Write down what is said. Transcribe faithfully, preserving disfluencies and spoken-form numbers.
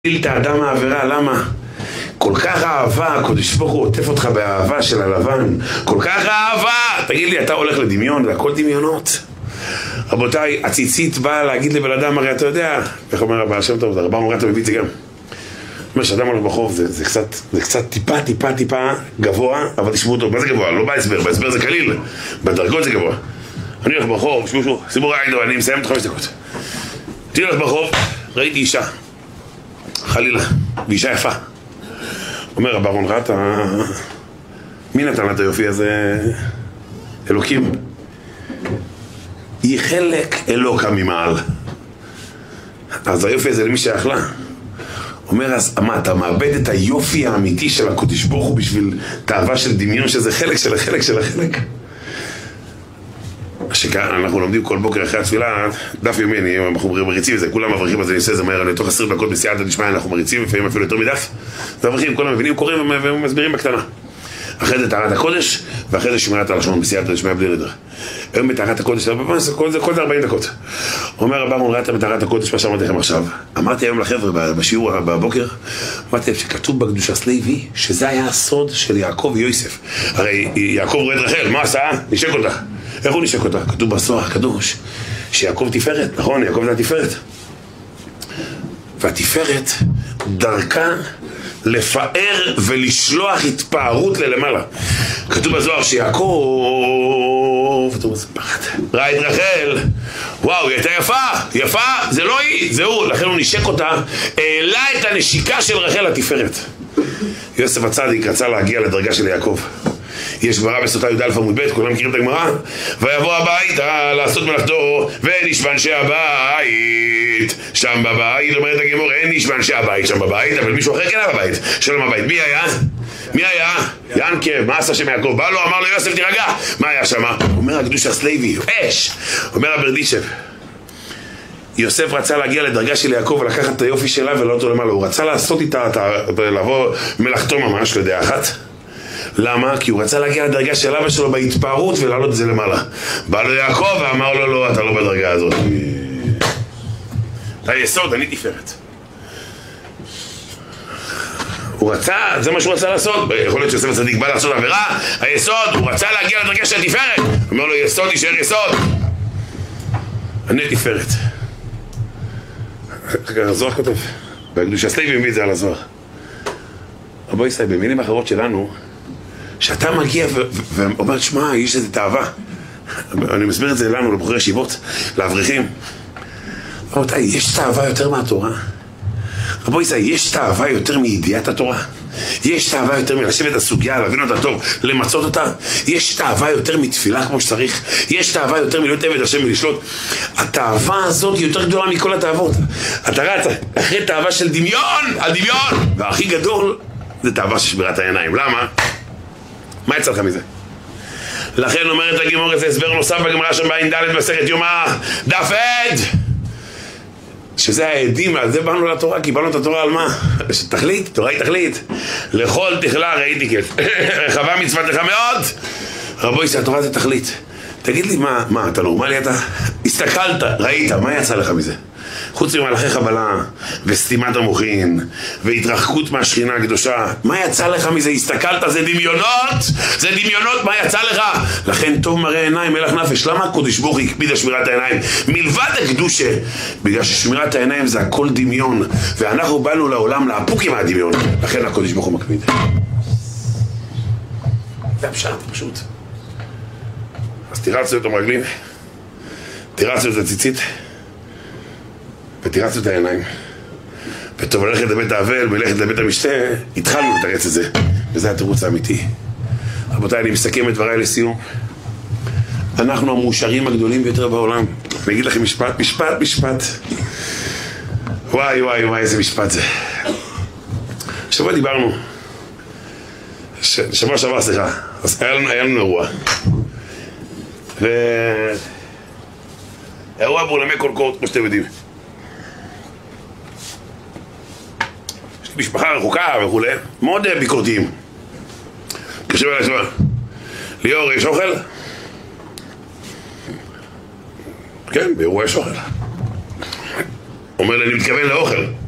את האדם העבירה, למה? כל כך אהבה, הקדוש ברוך הוא עוטף אותך באהבה של הלבן, כל כך אהבה. תגיד לי, אתה הולך לדמיון, זה הכל דמיונות. רבותיי, הציצית באה להגיד לבן אדם, הרי אתה יודע, איך אומר הבעל שם טוב, הרב אמרה, אתה מביא את זה גם. אומר שאדם הולך בחוף, זה, זה, קצת, זה קצת טיפה, טיפה, טיפה גבוה, אבל תשמעו אותו, מה זה גבוה? לא בהסבר, בהסבר זה קליל, בדרגות זה גבוה. אני הולך בחוף, תשמעו שוב, סיפור העידו, אני מסיים את חמש דקות. אני הולך בחוף, ראיתי אישה, חלילה, ואישה יפה. אומר רב אהרון רטה, מי נתן לה את היופי הזה? אלוקים. היא חלק אלוקה ממעל. אז היופי הזה למי שאכלה. אומר, אז מה, אתה מאבד את היופי האמיתי של הקדוש ברוך הוא בשביל תאווה של דמיון שזה חלק של החלק של החלק? שכאן אנחנו לומדים כל בוקר אחרי התפילה, דף יומי, אנחנו מריצים את זה, כולם מברכים, אז אני עושה את זה מהר, לתוך עשרים דקות בסייעתא דשמיא אנחנו מריצים, לפעמים אפילו יותר מדף, מברכים, כולם מבינים, קוראים ומסבירים בקטנה. אחרי זה טהרת הקודש, ואחרי זה שמירת הלשון בסייעתא דשמיא בלי נדר. היום בטהרת הקודש, כל זה, כל זה ארבעים דקות. אומר רב אהרון רטה בטהרת הקודש, מה שאמרתי לכם עכשיו. אמרתי היום לחבר'ה בשיעור בבוקר, אמרתי שכתוב בקדושת לוי, שזה היה הסוד של יעקב ויוסף. הרי יעקב רואה את רחל, מה עשה? נשק אותה. איך הוא נשק אותה? כתוב בסוהר הקדוש שיעקב תפארת, נכון? יעקב זה התפארת. והתפארת דרכה לפאר ולשלוח התפארות ללמעלה. כתוב בזוהר שיעקב ראה את רחל, וואו, היא הייתה יפה, יפה, זה לא היא, זה הוא, לכן הוא נשק אותה, העלה את הנשיקה של רחל לתפארת. יוסף הצדיק רצה להגיע לדרגה של יעקב. יש גמרא בסוטה י"א עמוד ב', כולם מכירים את הגמרא? ויבוא הביתה לעשות מלאכתו ונשבע אנשי הבית שם בבית. אומרת הגמרא, אין נשבע אנשי הבית שם בבית, אבל מישהו אחר כן היה בבית. שלום הבית, מי היה? מי היה? ינקב, מה עשה שם יעקב? בא לו, אמר לו יוסף תירגע. מה היה שם? אומר הקדושת לוי, אש. אומר הברדיצ'ב, יוסף רצה להגיע לדרגה של יעקב ולקחת את היופי שלה ולא אותו למעלה. הוא רצה לעשות איתה, לבוא מלאכתו ממש לדעה אחת. למה? כי הוא רצה להגיע לדרגה של אבא שלו בהתפארות ולעלות את זה למעלה. בא לו יעקב ואמר לו, לא, אתה לא בדרגה הזאת. אתה יסוד, אני תפארת. הוא רצה, זה מה שהוא רצה לעשות. יכול להיות שיוסף הצדיק בא לעשות עבירה, היסוד, הוא רצה להגיע לדרגה של תפארת. הוא אומר לו, יסוד, יישאר יסוד. אני תפארת. הזוהר כותב, בקדושת לוי מביא את זה על הזוהר. רבו ישראל, במילים אחרות שלנו, שאתה מגיע ואומר, שמע, יש איזה תאווה. אני מסביר את זה לנו, לבחורי ישיבות, לאברכים. רבותיי, יש תאווה יותר מהתורה. רבו ישראל, יש תאווה יותר מידיעת התורה. יש תאווה יותר מלשבת הסוגיה, להבין אותה טוב, למצות אותה. יש תאווה יותר מתפילה כמו שצריך. יש תאווה יותר מלהיות עבד השם ולשלוט. התאווה הזאת היא יותר גדולה מכל התאוות. אתה רץ אחרי תאווה של דמיון, על דמיון. והכי גדול זה תאווה של שמירת העיניים. למה? מה יצא לך מזה? לכן אומרת הגמרא, זה הסבר נוסף בגמרא שם בעין ד' מסכת יומא דף עד, שזה העדים, על זה באנו לתורה, קיבלנו את התורה על מה? תכלית, תורה היא תכלית. לכל תכלה ראיתי כיף רחבה מצוותך מאוד. רבו ישראל, התורה זה תכלית. תגיד לי, מה, מה, אתה נורמלי אתה? הסתכלת, ראית, מה יצא לך מזה? חוץ ממלאכי חבלה וסתימת המוחין והתרחקות מהשכינה הקדושה, מה יצא לך מזה? הסתכלת, זה דמיונות, זה דמיונות, מה יצא לך? לכן טוב מראה עיניים מלח נפש. למה הקדוש ברוך הוא הקפיד על שמירת העיניים? מלבד הקדושה, בגלל ששמירת העיניים זה הכל דמיון, ואנחנו באנו לעולם להפוק עם הדמיון, לכן הקדוש ברוך הוא מקפיד. זה הפשט, פשוט. אז תירצו את המרגלים, תירצו את הציצית ותירצו את העיניים, וטוב ללכת לבית האבל וללכת לבית המשתה. התחלנו לתרץ את זה, וזה התירוץ האמיתי. רבותיי, אני מסכם את דבריי לסיום. אנחנו המאושרים הגדולים ביותר בעולם. אני אגיד לכם משפט, משפט, משפט. וואי וואי וואי, איזה משפט זה. שבוע דיברנו, ש... שבוע שעבר, סליחה, אז היה לנו, היה לנו אירוע. ו... אירוע בעולמי קורקורט, כמו שאתם יודעים. יש לי משפחה רחוקה וכו', מאוד ביקורתיים. קשב אליי שבוע, ליאור, יש אוכל? כן, באירוע יש אוכל. אומר לי, אני מתכוון לאוכל.